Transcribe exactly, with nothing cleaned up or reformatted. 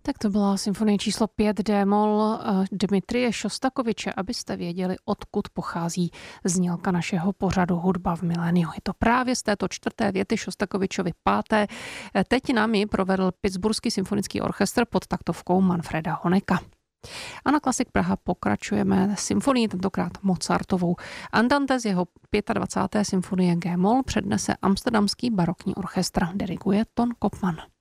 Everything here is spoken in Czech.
Tak to byla symfonie číslo pět D-moll Dmitrije Šostakoviče, abyste věděli, odkud pochází znělka našeho pořadu Hudba v miléniu. Je to právě z této čtvrté věty Šostakovičovy páté. Teď nám ji provedl Pittsburghský symfonický orchestr pod taktovkou Manfreda Honeka. A na Klasik Praha pokračujeme symfonií, tentokrát Mozartovou. Andante z jeho dvacáté páté symfonie G-moll přednese Amsterdamský barokní orchestr, diriguje Ton Kopman.